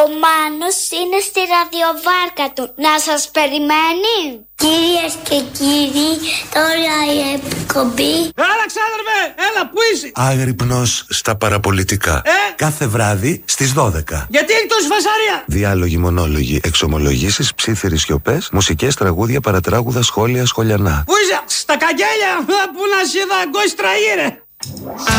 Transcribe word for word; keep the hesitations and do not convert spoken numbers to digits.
Ο Μάνος είναι στη ραδιοβάρκα του. Να σας περιμένει. Κυρίες και κύριοι, τώρα η εκπομπή. Έλα ξάδερφε, έλα που είσαι. Άγρυπνος στα παραπολιτικά. Ε? Κάθε βράδυ στις δώδεκα. Γιατί έχει τόση φασαρία. Διάλογοι, μονόλογοι, εξομολογήσεις, ψίθυρες σιωπές, μουσικές, τραγούδια, παρατράγουδα, σχόλια, σχολιανά. Πού είσαι, στα καγγέλια που να σε είδα γκόστρα ήρε.